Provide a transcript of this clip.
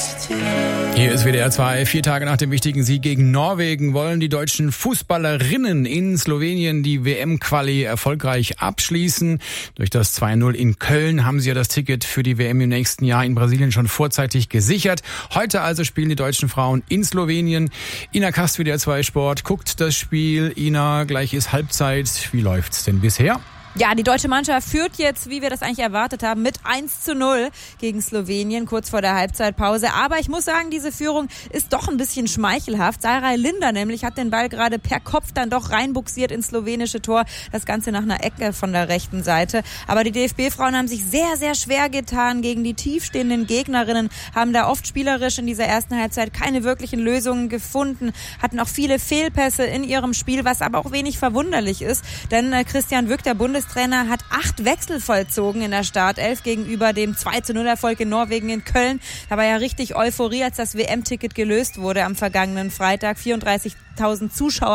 Hier ist WDR 2. 4 Tage nach dem wichtigen Sieg gegen Norwegen wollen die deutschen Fußballerinnen in Slowenien die WM-Quali erfolgreich abschließen. Durch das 2-0 in Köln haben sie ja das Ticket für die WM im nächsten Jahr in Brasilien schon vorzeitig gesichert. Heute also spielen die deutschen Frauen in Slowenien. Ina Kast, WDR 2 Sport, guckt das Spiel. Ina, gleich ist Halbzeit. Wie läuft's denn bisher? Ja, die deutsche Mannschaft führt jetzt, wie wir das eigentlich erwartet haben, mit 1-0 gegen Slowenien, kurz vor der Halbzeitpause. Aber ich muss sagen, diese Führung ist doch ein bisschen schmeichelhaft. Sarah Linder nämlich hat den Ball gerade per Kopf dann doch reinbuxiert ins slowenische Tor. Das Ganze nach einer Ecke von der rechten Seite. Aber die DFB-Frauen haben sich sehr, sehr schwer getan gegen die tiefstehenden Gegnerinnen, haben da oft spielerisch in dieser ersten Halbzeit keine wirklichen Lösungen gefunden, hatten auch viele Fehlpässe in ihrem Spiel, was aber auch wenig verwunderlich ist. Denn Christian Wück, der Bundestrainer, hat 8 Wechsel vollzogen in der Startelf gegenüber dem 2-0-Erfolg in Norwegen in Köln. Da war ja richtig Euphorie, als das WM-Ticket gelöst wurde am vergangenen Freitag. 34.000 Zuschauer